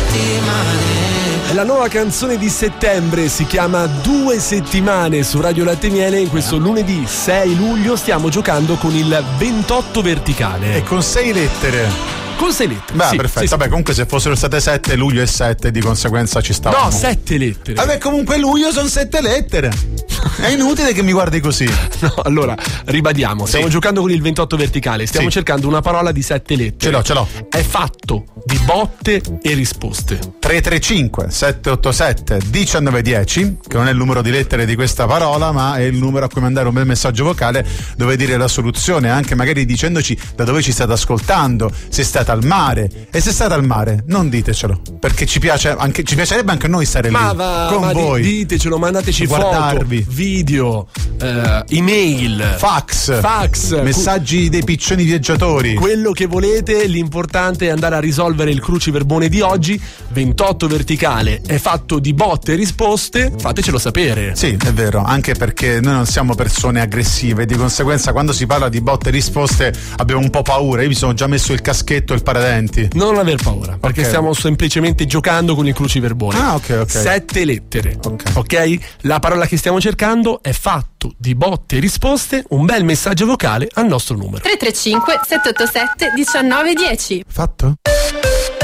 La nuova canzone di settembre si chiama 2 settimane su Radio Latte e Miele. In questo lunedì 6 luglio stiamo giocando con il 28 verticale. E con 6 lettere. Con 6 lettere. Beh, sì, perfetto. sì, Vabbè, comunque se fossero state 7, luglio è 7, di conseguenza ci stavamo. No, 7 lettere. Vabbè, comunque luglio sono 7 lettere. È inutile che mi guardi così. No, allora, ribadiamo. Stiamo giocando con il 28 verticale. Stiamo cercando una parola di 7 lettere. Ce l'ho. È fatto di botte e risposte. 335 787 1910, che non è il numero di lettere di questa parola, ma è il numero a cui mandare un bel messaggio vocale dove dire la soluzione, anche magari dicendoci da dove ci state ascoltando, se state al mare. E se state al mare, non ditecelo, perché ci piacerebbe anche a noi stare lì con voi. Ditecelo, mandateci guardarvi. foto, video, email, fax, messaggi dei piccioni viaggiatori. Quello che volete, l'importante è andare a risolvere il cruciverbone di oggi. 28 verticale è fatto di botte e risposte, fatecelo sapere. Sì, è vero, anche perché noi non siamo persone aggressive, di conseguenza quando si parla di botte e risposte abbiamo un po' paura. Io mi sono già messo il caschetto e il paradenti. Non aver paura, perché stiamo semplicemente giocando con il cruciverbone. Ah, ok. 7 lettere. Ok? La parola che stiamo cercando è fatto di botte e risposte. Un bel messaggio vocale al nostro numero 335 787 1910. Fatto?